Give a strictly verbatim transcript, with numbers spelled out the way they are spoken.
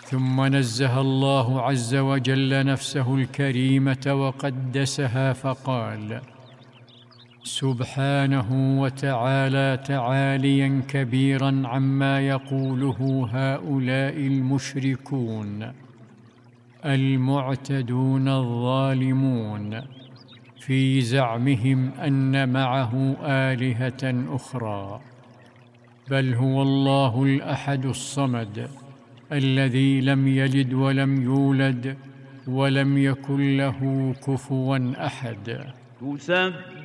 ثم نزه الله عز وجل نفسه الكريمة وقدسها فقال: سبحانه وتعالى تعاليا كبيرا عما يقوله هؤلاء المشركون المعتدون الظالمون في زعمهم أن معه آلهة أخرى، بل هو الله الأحد الصمد الذي لم يلد ولم يولد ولم يكن له كفوا أحد. تسبح